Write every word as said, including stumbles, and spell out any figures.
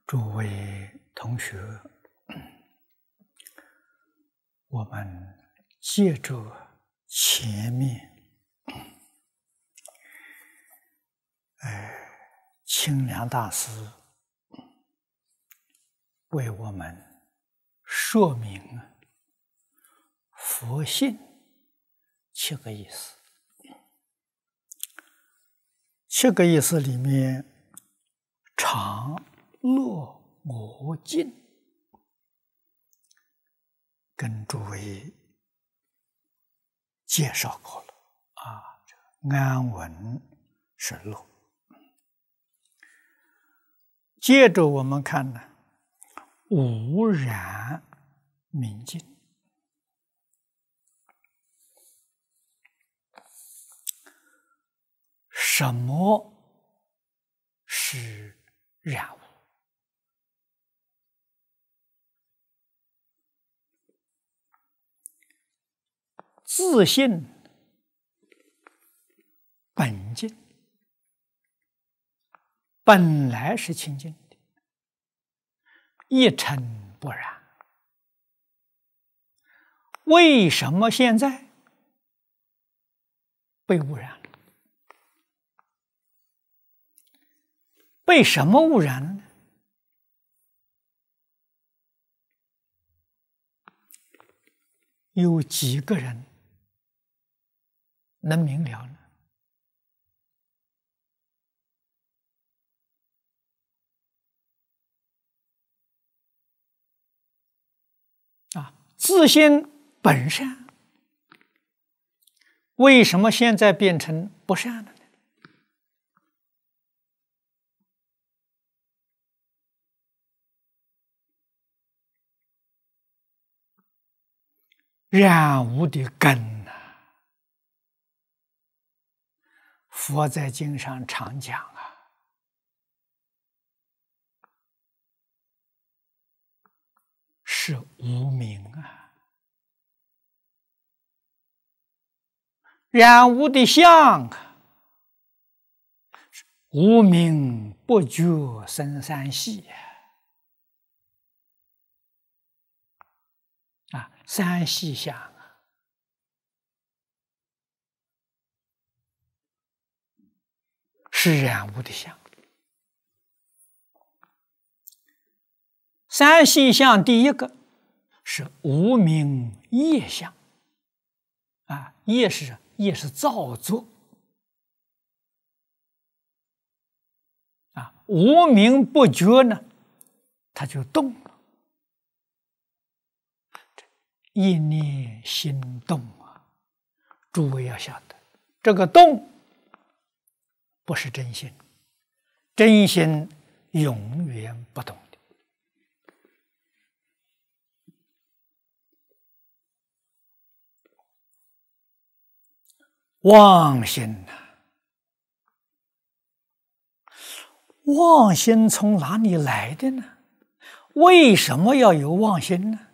诸位同学，我们借着前面，哎，清凉大师为我们说明佛性七个意思。七个意思里面，常、乐、我、净，跟诸位介绍过了啊。安稳是乐。接着我们看呢，无染明净。什么是染污？自性本净，本来是清净的，一尘不染。为什么现在被污染了？被什么污染了呢？有几个人能明了呢？啊，自性本善，为什么现在变成不善了呢？染污的根呐、啊，佛在经上常讲啊，是无明啊。染污的相啊，无明不觉生三系啊，三系相啊，是染污的相。三系相第一个是无明业相啊，业是业是造作啊，无明不觉呢，它就动了。一念心动啊，诸位要晓得，这个动不是真心，真心永远不动的。妄心呐、啊，妄心从哪里来的呢？为什么要有妄心呢？